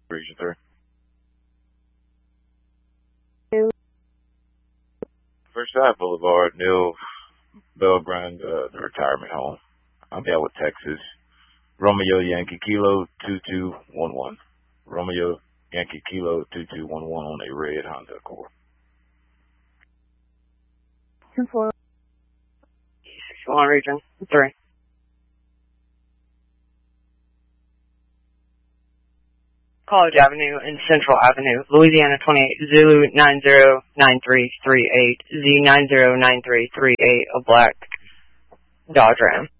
Region 3. Versailles Boulevard, Neil Belgrand, the retirement home. I'm Elwood, Texas. Romeo Yankee Kilo 2211. Romeo Yankee Kilo 2211 on a red Honda Accord. 61 Region 3. College Avenue and Central Avenue, Louisiana 28, Zulu 909338, Z909338, a black Dodge Ram.